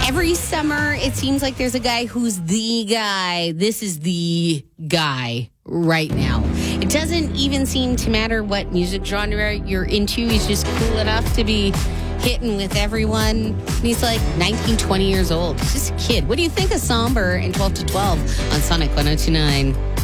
Every summer, it seems like there's a guy who's the guy. This is the guy right now. It doesn't even seem to matter what music genre you're into. He's just cool enough to be hitting with everyone. He's like 19, 20 years old. He's just a kid. What do you think of Somber and 12 to 12 on Sonic 102.9?